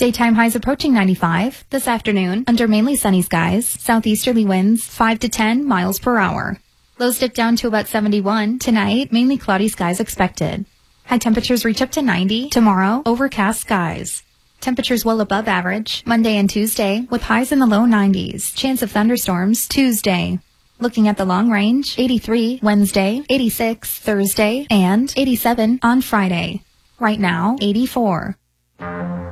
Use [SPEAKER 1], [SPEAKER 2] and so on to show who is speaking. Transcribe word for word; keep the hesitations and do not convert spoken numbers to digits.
[SPEAKER 1] Daytime highs approaching ninety-five. This afternoon, under mainly sunny skies, southeasterly winds five to ten miles per hour. Lows dip down to about seventy-one. Tonight, mainly cloudy skies expected. High temperatures reach up to ninety. Tomorrow, overcast skies. Temperatures well above average Monday and Tuesday, with highs in the low nineties. Chance of thunderstorms Tuesday. Looking at the long range, eighty-three Wednesday, eighty-six Thursday, and eighty-seven on Friday. Right now, eighty-four.